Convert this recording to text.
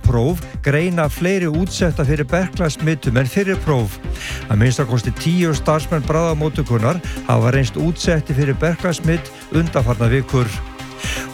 próf greina fleiri útsetta fyrir berklasmitum en fyrir próf. Að minnsta kosti 10 starfsmenn bráðamóttökunnar hafa reynst útsetti fyrir berklasmit undanfarnar vikur.